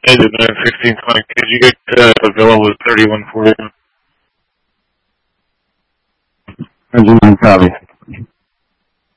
United 1620. Could you get Villa with 3140? Engine copy.